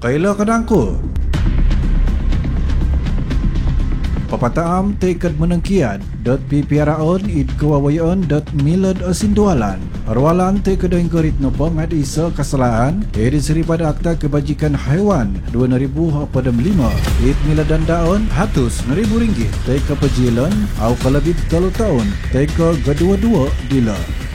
Kaila kadangku. Papataam tekad menengkian .ppiaraon id kawawayon .milad asindualan arwalan tekad ingkerit no pengat isa kesalahan edisri pada Akta Kebajikan Haiwan 2005 id miladan daun hatus RM1,000 teka pejilan au kalabit 3 tahun teka kedua-dua dila.